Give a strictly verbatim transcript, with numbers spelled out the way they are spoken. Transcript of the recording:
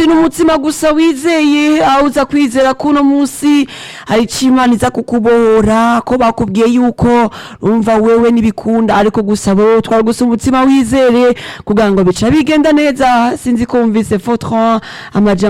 n'umutima gusa wizeye aho uza kwizera kuno munsi hari Imana iza kukubohora ko bakubwiye yuko umva wewe nibikunda ariko gusa bo twari gusa umutima wizere kugira ngo bica bigenda neza sinzi ko umvise Fortran amaja